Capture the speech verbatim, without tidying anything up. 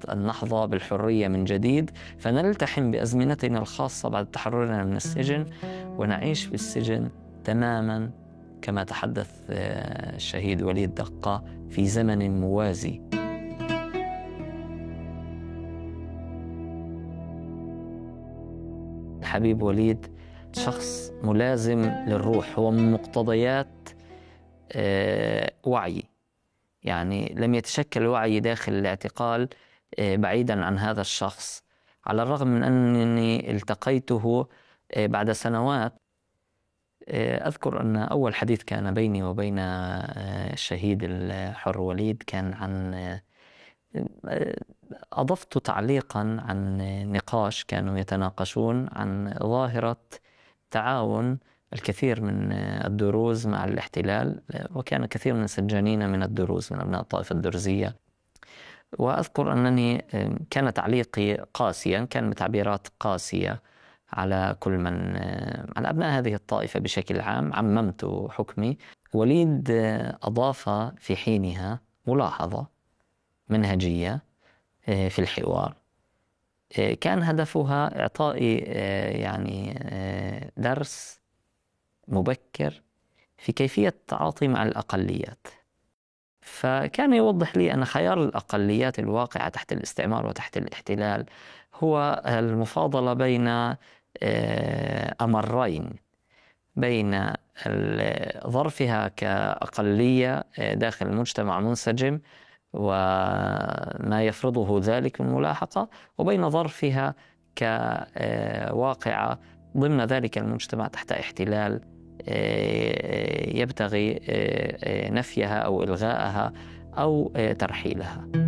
النهضة بالحرية من جديد، فنلتحم بأزمنتنا الخاصة بعد تحررنا من السجن ونعيش في السجن تماما كما تحدث الشهيد وليد دقة في زمن موازي. الحبيب وليد شخص ملازم للروح، هو من مقتضيات وعي، يعني لم يتشكل وعي داخل الاعتقال بعيدا عن هذا الشخص، على الرغم من أنني التقيته بعد سنوات. أذكر أن أول حديث كان بيني وبين الشهيد الحر وليد كان عن، أضفت تعليقا عن نقاش كانوا يتناقشون عن ظاهرة تعاون الكثير من الدروز مع الاحتلال، وكان كثير من السجانين من الدروز من أبناء الطائفة الدرزية. وأذكر أنني كان تعليقي قاسيا، كان بتعبيرات قاسية على كل من، على أبناء هذه الطائفة بشكل عام، عممت حكمي. وليد أضاف في حينها ملاحظة منهجية في الحوار كان هدفها إعطاء يعني درس مبكر في كيفية التعاطي مع الأقليات. فكان يوضح لي أن خيار الأقليات الواقعة تحت الاستعمار وتحت الاحتلال هو المفاضلة بين أمرين، بين ظرفها كأقلية داخل المجتمع منسجم وما يفرضه ذلك من ملاحقة، وبين ظرفها كواقعة ضمن ذلك المجتمع تحت احتلال يبتغي نفيها أو إلغائها أو ترحيلها.